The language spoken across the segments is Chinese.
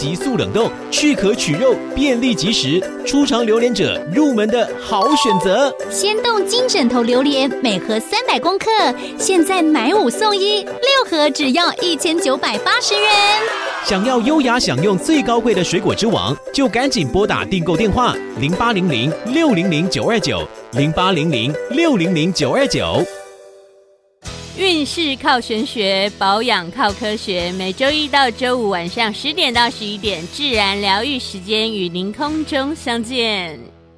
急速冷冻，去壳取肉，便利即食，初尝榴莲者入门的好选择。 鲜冻金枕头榴莲每盒300公克，现在买5送1，6盒只要1980元。 想要优雅享用最高贵的水果之王，就赶紧拨打订购电话0800-600-929，0800-600-929。 运势靠玄学，保养靠科学。每周一到周五晚上10点到11点，自然疗愈时间与您空中相见。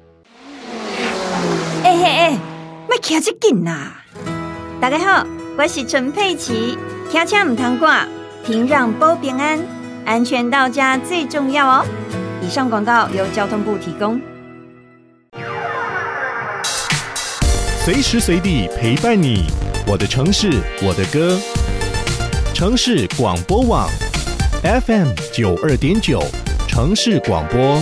莫骑这紧啦！大家好，我是陈佩琪，骑车唔通挂，停让保平安，安全到家最重要哦。以上广告由交通部提供。 随时随地陪伴你，我的城市，我的歌。城市广播网 FM 92.9，城市广播。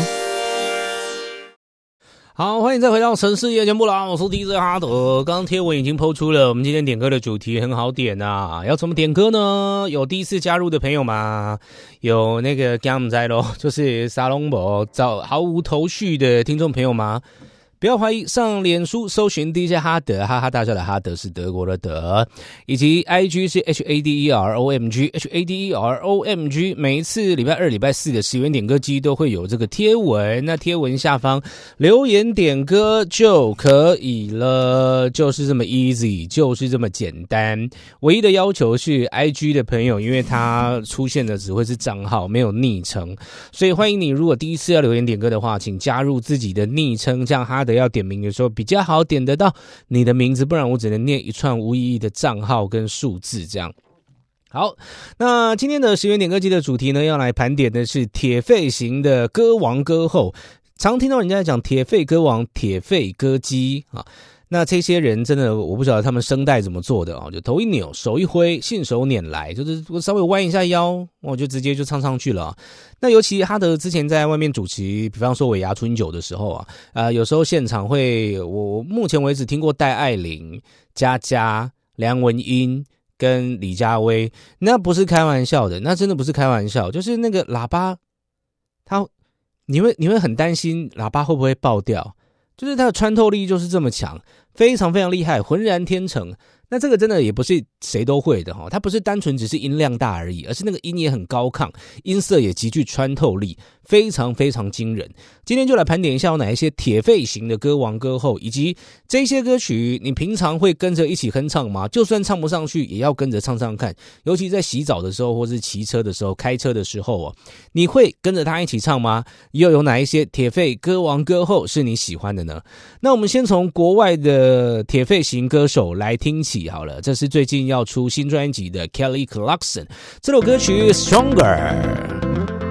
好，欢迎再回到城市夜节目啦！我是 DJ 哈德。刚刚贴文已经 po 出了，我们今天点歌的主题很好点啊，要怎么点歌呢？有第一次加入的朋友吗？有那个刚在咯，就是沙龙博找毫无头绪的听众朋友吗？不要怀疑，上脸书搜寻 DJ 哈德，哈哈大笑的哈德是德国的德，以及 IG 是 HADEROMG， 每一次礼拜2、礼拜4的10元点歌机都会有这个贴文，那贴文下方留言点歌就可以了，就是这么 easy， 就是这么简单。唯一的要求是 IG 的朋友，因为它出现的只会是账号，没有昵称，所以欢迎你，如果第一次要留言点歌的话，请加入自己的昵称，这样哈德要点名的时候比较好点得到你的名字，不然我只能念一串无意义的账号跟数字这样。好，那今天的10元点歌机的主题呢，要来盘点的是铁肺型的歌王歌后。常听到人家讲铁肺歌王、铁肺歌姬啊，那这些人真的我不晓得他们声带怎么做的啊，就头一扭，手一挥，信手拈来，就是我稍微弯一下腰，我就直接就唱上去了。那尤其哈德之前在外面主持，比方说尾牙春酒的时候啊，有时候现场会，我目前为止听过戴爱玲、佳佳、梁文音跟李佳薇，那不是开玩笑的，那真的不是开玩笑，就是那个喇叭，你会很担心喇叭会不会爆掉，就是它的穿透力就是这么强，非常非常厉害，浑然天成。那这个真的也不是谁都会的，它不是单纯只是音量大而已，而是那个音也很高亢，音色也极具穿透力，非常非常惊人。今天就来盘点一下有哪一些铁肺型的歌王歌后，以及这些歌曲你平常会跟着一起哼唱吗？就算唱不上去也要跟着唱唱看，尤其在洗澡的时候或是骑车的时候、开车的时候你会跟着他一起唱吗？又有哪一些铁肺歌王歌后是你喜欢的呢？那我们先从国外的铁肺型歌手来听起好了，这是最近要出新专辑的 Kelly Clarkson， 这首歌曲 Stronger。